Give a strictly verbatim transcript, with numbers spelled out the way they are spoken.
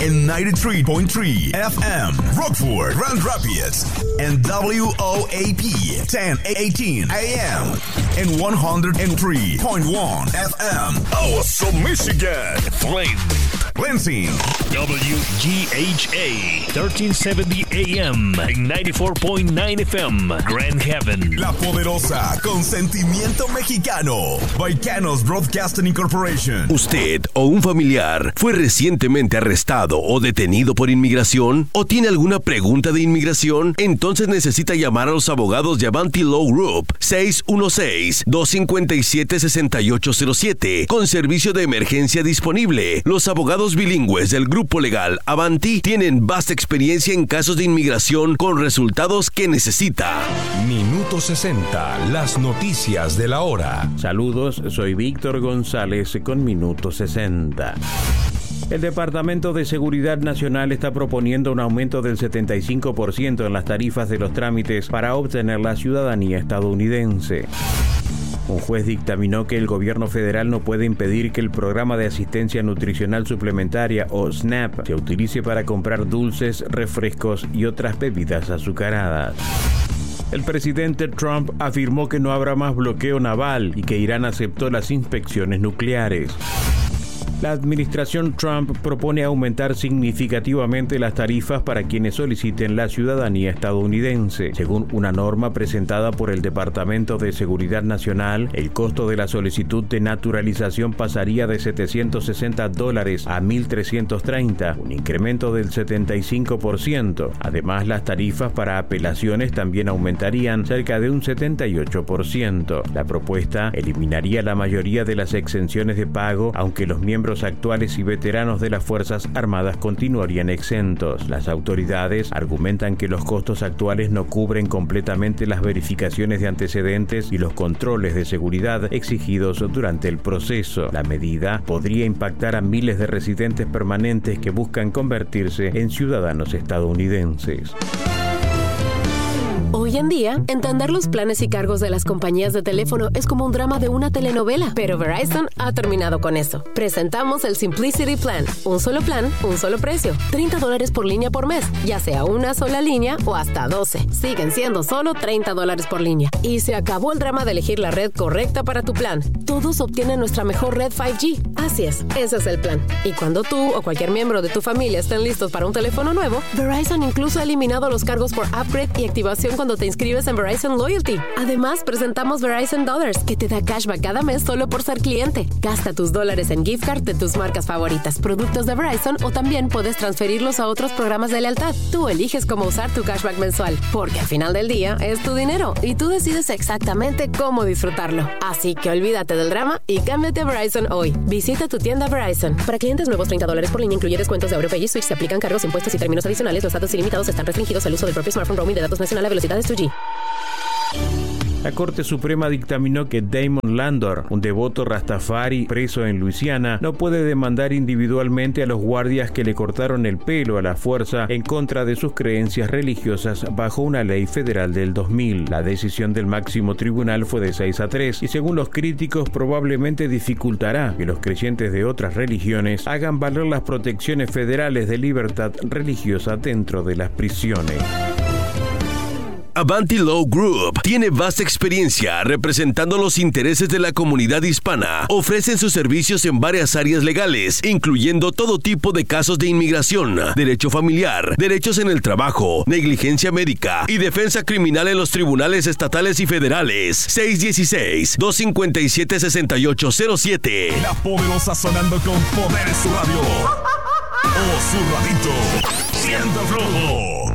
and ninety-three point three F M, Rockford, Grand Rapids, and W O A P ten eighteen A M, and one oh three point one F M, Awesome, Michigan, Flint, Lansing, W G H A thirteen seventy A M and ninety-four point nine F M, Grand Haven. La poderosa, con sentimiento mexicano, Baicanos Broadcasting Incorporation. ¿Usted o un familiar fue recientemente arrestado o detenido por inmigración? ¿O tiene alguna pregunta de inmigración? Entonces necesita llamar a los abogados de Avanti Law Group seis uno seis, dos cinco siete, seis ocho cero siete con servicio de emergencia disponible. Los abogados bilingües del grupo legal Avanti tienen vasta experiencia en casos de inmigración con resultados que necesita. Minuto sesenta, las noticias de la hora. Saludos, soy Víctor González con Minuto sesenta. El Departamento de Seguridad Nacional está proponiendo un aumento del setenta y cinco por ciento en las tarifas de los trámites para obtener la ciudadanía estadounidense. Un juez dictaminó que el gobierno federal no puede impedir que el programa de asistencia nutricional suplementaria o SNAP se utilice para comprar dulces, refrescos y otras bebidas azucaradas. El presidente Trump afirmó que no habrá más bloqueo naval y que Irán aceptó las inspecciones nucleares. La administración Trump propone aumentar significativamente las tarifas para quienes soliciten la ciudadanía estadounidense. Según una norma presentada por el Departamento de Seguridad Nacional, el costo de la solicitud de naturalización pasaría de setecientos sesenta dólares a mil trescientos treinta, un incremento del setenta y cinco por ciento. Además, las tarifas para apelaciones también aumentarían cerca de un setenta y ocho por ciento. La propuesta eliminaría la mayoría de las exenciones de pago, aunque los miembros actuales y veteranos de las Fuerzas Armadas continuarían exentos. Las autoridades argumentan que los costos actuales no cubren completamente las verificaciones de antecedentes y los controles de seguridad exigidos durante el proceso. La medida podría impactar a miles de residentes permanentes que buscan convertirse en ciudadanos estadounidenses. Hoy en día, entender los planes y cargos de las compañías de teléfono es como un drama de una telenovela, pero Verizon ha terminado con eso. Presentamos el Simplicity Plan, un solo plan, un solo precio, treinta dólares por línea por mes, ya sea una sola línea o hasta doce. Siguen siendo solo treinta dólares por línea. Y se acabó el drama de elegir la red correcta para tu plan. Todos obtienen nuestra mejor red cinco G. Así es, ese es el plan. Y cuando tú o cualquier miembro de tu familia estén listos para un teléfono nuevo, Verizon incluso ha eliminado los cargos por upgrade y activación cuando te inscribes en Verizon Loyalty. Además, presentamos Verizon Dollars, que te da cashback cada mes solo por ser cliente. Gasta tus dólares en gift card de tus marcas favoritas, productos de Verizon, o también puedes transferirlos a otros programas de lealtad. Tú eliges cómo usar tu cashback mensual, porque al final del día es tu dinero y tú decides exactamente cómo disfrutarlo. Así que olvídate del drama y cámbiate a Verizon hoy. Visita tu tienda Verizon. Para clientes nuevos, treinta dólares por línea, incluye descuentos de AuroPay y Switch. Se aplican cargos, impuestos y términos adicionales. Los datos ilimitados están restringidos al uso del propio smartphone. Roaming de datos nacional a velocidades dos G. La Corte Suprema dictaminó que Damon Landor, un devoto rastafari preso en Luisiana, no puede demandar individualmente a los guardias que le cortaron el pelo a la fuerza en contra de sus creencias religiosas bajo una ley federal del dos mil. La decisión del máximo tribunal fue de seis a tres y, según los críticos, probablemente dificultará que los creyentes de otras religiones hagan valer las protecciones federales de libertad religiosa dentro de las prisiones. Avanti Law Group tiene vasta experiencia representando los intereses de la comunidad hispana. Ofrecen sus servicios en varias áreas legales, incluyendo todo tipo de casos de inmigración, derecho familiar, derechos en el trabajo, negligencia médica y defensa criminal en los tribunales estatales y federales. seis uno seis, dos cinco siete, seis ocho cero siete. La poderosa sonando con poder en su radio. O su radito. Siento flojo.